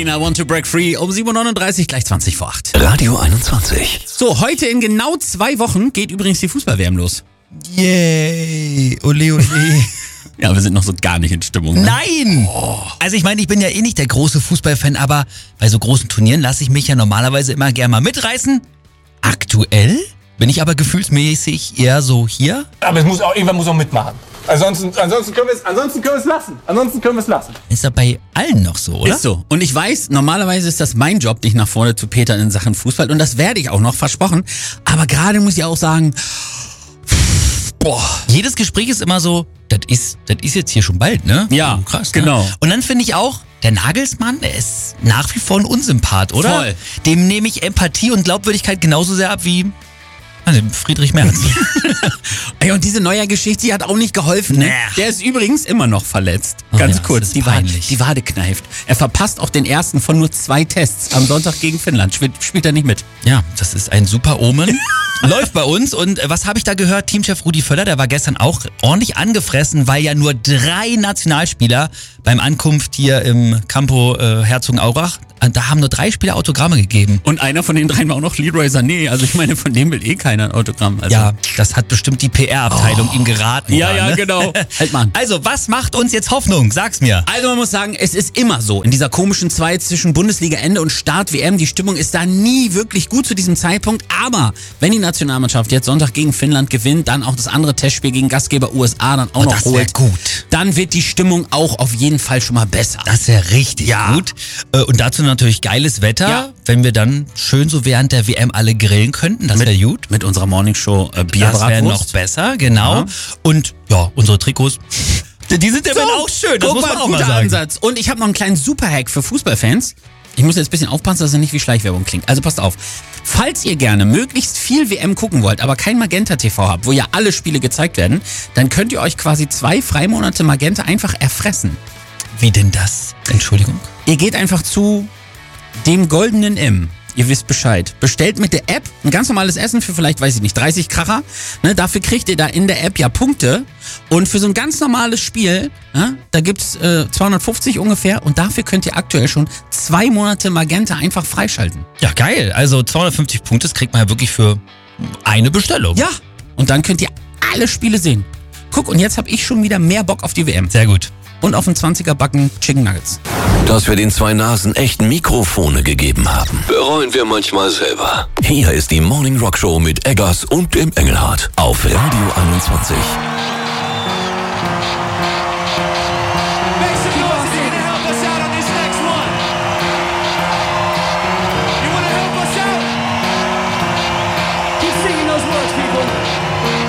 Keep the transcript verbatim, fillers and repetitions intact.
I Want to Break Free um sieben Uhr neununddreißig, gleich zwanzig vor acht. Radio einundzwanzig. So, heute in genau zwei Wochen geht übrigens die Fußball-W M los. Yay, ole ole. Ja, wir sind noch so gar nicht in Stimmung. Ne? Nein! Oh. Also ich meine, ich bin ja eh nicht der große Fußballfan, aber bei so großen Turnieren lasse ich mich ja normalerweise immer gerne mal mitreißen. Aktuell bin ich aber gefühlsmäßig eher so hier. Aber es muss auch, irgendwann muss auch mitmachen. Ansonsten, ansonsten können wir es, ansonsten können wir es lassen. Ansonsten können wir es lassen. Ist ja bei allen noch so, oder? Ist so. Und ich weiß, normalerweise ist das mein Job, dich nach vorne zu petern in Sachen Fußball. Und das werde ich auch noch, versprochen. Aber gerade muss ich auch sagen, boah. Jedes Gespräch ist immer so, das ist, das ist jetzt hier schon bald, ne? Ja, oh, krass, genau. Ne? Und dann finde ich auch, der Nagelsmann, der ist nach wie vor ein Unsympath, oder? Voll. Dem nehme ich Empathie und Glaubwürdigkeit genauso sehr ab wie also Friedrich Merz. Ey, und diese Neuer-Geschichte, die hat auch nicht geholfen. Ne? Nee. Der ist übrigens immer noch verletzt. Oh Ganz ja, kurz, das ist die, Wade, peinlich. die Wade kneift. Er verpasst auch den ersten von nur zwei Tests am Sonntag gegen Finnland. Spielt, spielt er nicht mit. Ja, das ist ein super Omen. Läuft bei uns. Und äh, was habe ich da gehört? Teamchef Rudi Völler, der war gestern auch ordentlich angefressen, weil ja nur drei Nationalspieler beim Ankunft hier im Campo äh, Herzogenaurach, äh, da haben nur drei Spieler Autogramme gegeben. Und einer von den dreien war auch noch Leroy Sané. Also ich meine, von dem will eh keiner ein Autogramm. Also Ja, das hat bestimmt die P R-Abteilung Oh. ihm geraten. Ja, da, ja, ne? genau. Halt mal an. Also, was macht uns jetzt Hoffnung? Sag's mir. Also man muss sagen, es ist immer so, in dieser komischen Zeit zwischen Bundesliga-Ende und Start-W M, die Stimmung ist da nie wirklich gut zu diesem Zeitpunkt, aber wenn die Nationalmannschaft jetzt Sonntag gegen Finnland gewinnt, dann auch das andere Testspiel gegen Gastgeber U S A dann auch Oh, noch das wär holt, gut. dann wird die Stimmung auch auf jeden Fall schon mal besser. Das ist ja richtig Ja. gut. Äh, Und dazu natürlich geiles Wetter, Ja. wenn wir dann schön so während der W M alle grillen könnten. Das wäre gut. Mit unserer Morningshow äh, Das wäre Bierbratwurst. noch besser, genau. Ja. Und ja, unsere Trikots, die sind ja So, auch schön, das guck muss man mal, auch mal guter sagen. Ansatz. Und ich habe noch einen kleinen Superhack für Fußballfans. Ich muss jetzt ein bisschen aufpassen, dass er nicht wie Schleichwerbung klingt. Also passt auf. Falls ihr gerne möglichst viel W M gucken wollt, aber kein Magenta T V habt, wo ja alle Spiele gezeigt werden, dann könnt ihr euch quasi zwei Freimonate Magenta einfach erfressen. Wie denn das? Entschuldigung. Ihr geht einfach zu dem goldenen M. Ihr wisst Bescheid. Bestellt mit der App ein ganz normales Essen für vielleicht, weiß ich nicht, dreißig Kracher. Ne, dafür kriegt ihr da in der App ja Punkte. Und für so ein ganz normales Spiel, ne, da gibt's äh, zweihundertfünfzig ungefähr. Und dafür könnt ihr aktuell schon zwei Monate Magenta einfach freischalten. Ja, geil. Also zweihundertfünfzig Punkte, das kriegt man ja wirklich für eine Bestellung. Ja, und dann könnt ihr alle Spiele sehen. Guck, und jetzt habe ich schon wieder mehr Bock auf die W M. Sehr gut. Und auf einen zwanziger Backen Chicken Nuggets. Dass wir den zwei Nasen echt Mikrofone gegeben haben, bereuen wir manchmal selber. Hier ist die Morning Rock Show mit Eggers und dem Engelhardt auf Radio einundzwanzig.